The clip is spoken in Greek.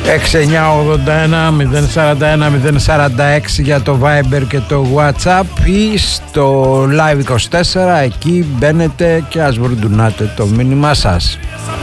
6981 041 046 για το Viber και το WhatsApp ή στο Live 24, εκεί μπαίνετε και ας βρουντουνάτε το μήνυμά σας.